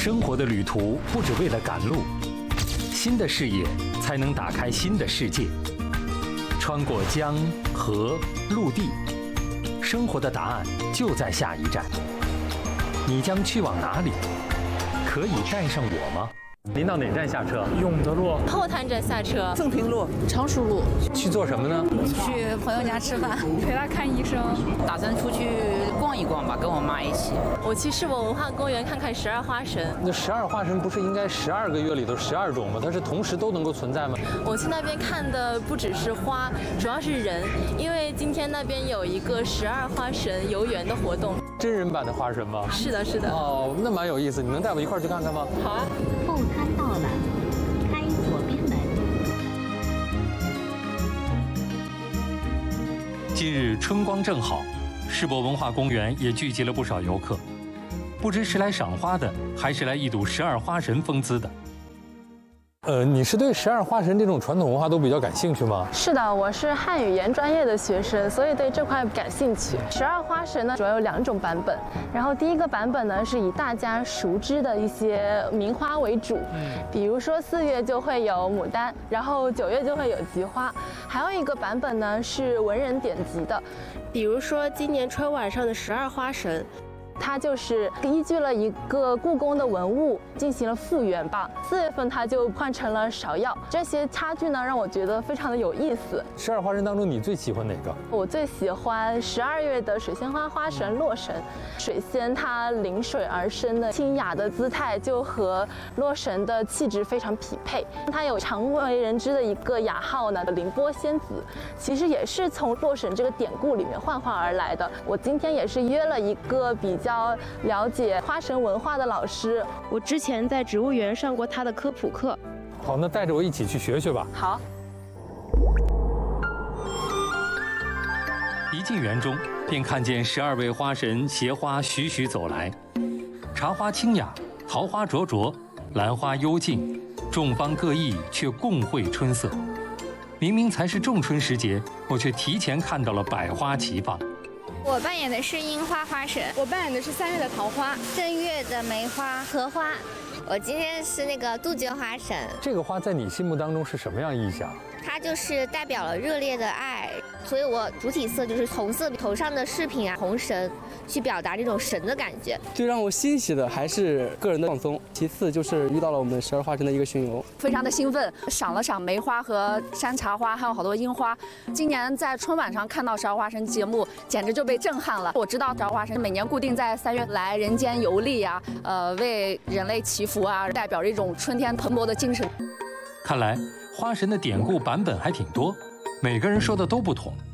生活的旅途不只为了赶路，新的视野才能打开新的世界。穿过江河陆地，生活的答案就在下一站。你将去往哪里？可以带上我吗？您到哪站下车？ 永德路、 后滩站下车， 正平路、 常熟路。 去做什么呢？ 去朋友家吃饭， 陪他看医生。 打算出去逛一逛吧，跟我妈一起。 我去世博文化公园看看12花神。 那12花神不是应该12个月里头12种吗？它是同时都能够存在吗？ 我去那边看的不只是花，主要是人，因为今天那边有一个12花神游园的活动。 真人版的花神吗？ 是的，是的。 哦，那蛮有意思，你能带我一块儿去看看吗？ 好啊。 后滩到了，开左边门。 今日春光正好，世博文化公园也聚集了不少游客，不知是来赏花的，还是来一睹12花神风姿的。你是对12花神这种传统文化都比较感兴趣吗？ 是的，我是汉语言专业的学生，所以对这块感兴趣。12花神呢，主要有2种版本。然后第一个版本呢，是以大家熟知的一些名花为主，比如说4月就会有牡丹，然后9月就会有菊花。还有一个版本呢，是文人典籍的， 比如说今年春晚上的12花神。 它就是依据了一个故宫的文物进行了复原吧。4月份它就换成了芍药，这些差距呢让我觉得非常的有意思。 12花神当中，你最喜欢哪个？ 我最喜欢12月的水仙花花神洛神。水仙它临水而生的清雅的姿态，就和洛神的气质非常匹配。它有常为人知的一个雅号呢，凌波仙子，其实也是从洛神这个典故里面幻化而来的。我今天也是约了一个比较了解花神文化的老师， 我之前在植物园上过他的科普课。 好，那带着我一起去学学吧。 好。 一进园中，便看见12位花神携花徐徐走来，茶花清雅，桃花灼灼，兰花幽静，众芳各异，却共绘春色。明明才是仲春时节，我却提前看到了百花齐放。 我扮演的是樱花花神， 我扮演的是3月的桃花， 正月的梅花、荷花。我今天是那个杜鹃花神。 这个花在你心目当中是什么样意象？ 它就是代表了热烈的爱，所以我主体色就是红色，头上的饰品啊，红绳，去表达这种神的感觉。 最让我欣喜的还是个人的放松，其次就是遇到了我们12花神的一个巡游， 非常的兴奋，赏了赏梅花和山茶花，还有好多樱花。今年在春晚上看到12花神节目，简直就被震撼了。我知道12花神每年固定在3月来人间游历啊，为人类祈福啊，代表着一种春天蓬勃的精神。 看来花神的典故版本还挺多，每个人说的都不同。